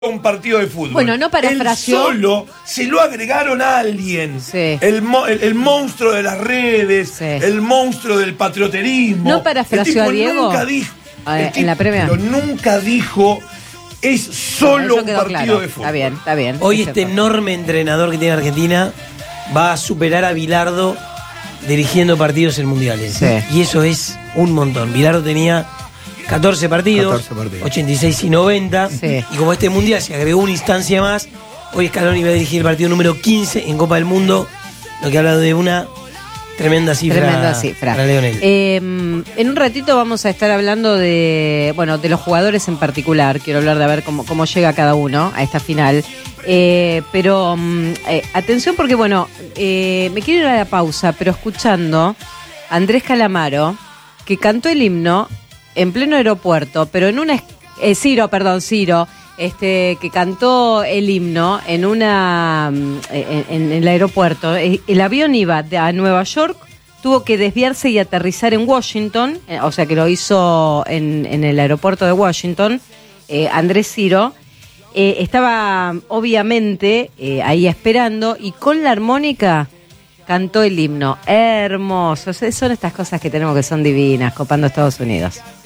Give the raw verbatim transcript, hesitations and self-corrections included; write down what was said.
un partido de fútbol. Bueno, no parafraseó. Él solo se lo agregaron a alguien. Sí. El, mo el, el monstruo de las redes, sí. el monstruo del patrioterismo. No parafraseó a Diego. Nunca dijo, a ver, en la Premier. Pero nunca dijo, es solo bueno, un partido claro. de fútbol. Está bien, está bien. Hoy este enorme entrenador que tiene Argentina va a superar a Bilardo dirigiendo partidos en mundiales. Sí. Y eso es un montón. Bilardo tenía catorce partidos, catorce partidos. ochenta y seis y noventa. Sí. Y como este mundial se agregó una instancia más, hoy Scaloni va a dirigir el partido número quince en Copa del Mundo, lo que habla de una tremenda cifra. Tremenda cifra. Para Leonel. Eh, en un ratito vamos a estar hablando de, bueno, de los jugadores en particular. Quiero hablar de a ver cómo, cómo llega cada uno a esta final. Eh, pero eh, atención porque, bueno, eh, me quiero ir a la pausa, pero escuchando a Andrés Calamaro, que cantó el himno en pleno aeropuerto, pero en una... Eh, Ciro, perdón, Ciro, este, que cantó el himno en una en, en el aeropuerto. El avión iba de, a Nueva York, tuvo que desviarse y aterrizar en Washington, eh, o sea que lo hizo en, en el aeropuerto de Washington. eh, Andrés Ciro eh, estaba obviamente eh, ahí esperando y con la armónica cantó el himno. Hermoso. Son estas cosas que tenemos que son divinas, copando Estados Unidos.